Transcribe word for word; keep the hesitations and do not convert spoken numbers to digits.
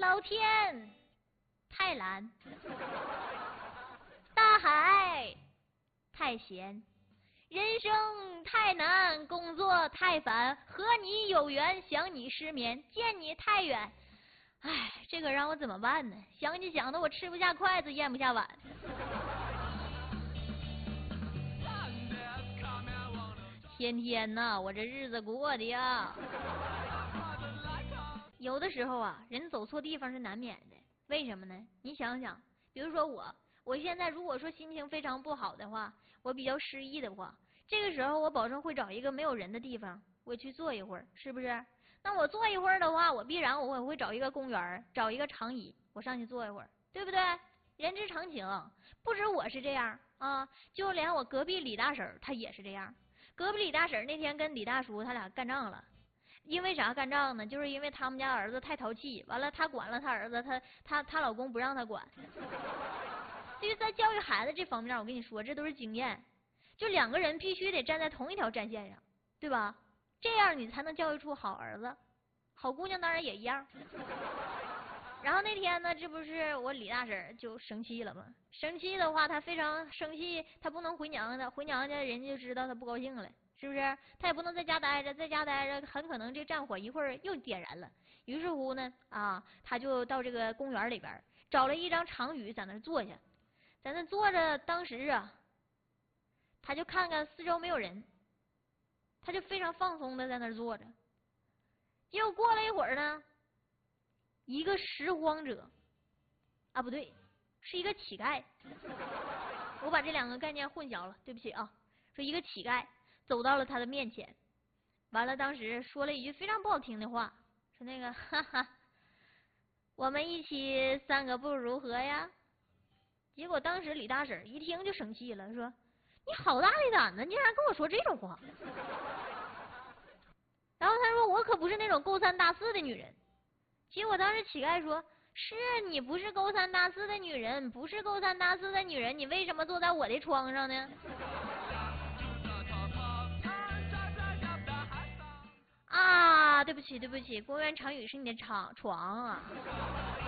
老天太蓝，大海太咸，人生太难，工作太烦，和你有缘，想你失眠，见你太远。唉，这可让我怎么办呢？想你想的我吃不下筷子，咽不下碗。天天呐，我这日子过的呀。有的时候啊，人走错地方是难免的。为什么呢？你想想，比如说我，我现在如果说心情非常不好的话，我比较失意的话，这个时候我保证会找一个没有人的地方，我去坐一会儿，是不是？那我坐一会儿的话，我必然我会找一个公园，找一个长椅，我上去坐一会儿，对不对？人之常情。不止我是这样啊，就连我隔壁李大婶她也是这样。隔壁李大婶那天跟李大叔他俩干仗了，因为啥干仗呢？就是因为他们家儿子太淘气，完了他管了他儿子，他他他老公不让他管。所以在教育孩子这方面，我跟你说，这都是经验。就两个人必须得站在同一条战线上，对吧？这样你才能教育出好儿子。好姑娘当然也一样。然后那天呢，这不是我李大婶就生气了吗？生气的话，她非常生气，她不能回娘家，回娘家人家就知道她不高兴了，是不是？她也不能在家待着，在家待着很可能这战火一会儿又点燃了。于是乎呢，啊，她就到这个公园里边找了一张长椅，在那坐下，在那坐着。当时啊，她就看看四周没有人，她就非常放松的在那坐着。结果过了一会儿呢，一个拾荒者啊，不对，是一个乞丐。我把这两个概念混淆了，对不起啊。说一个乞丐走到了他的面前，完了当时说了一句非常不好听的话，说那个哈哈，我们一起散个步如何呀？结果当时李大婶一听就生气了，说你好大的胆子，竟然跟我说这种话。然后他说我可不是那种勾三搭四的女人。结果当时乞丐说，是你不是勾三搭四的女人，不是勾三搭四的女人，你为什么坐在我的窗上呢？啊，对不起对不起，公园长椅是你的床床啊。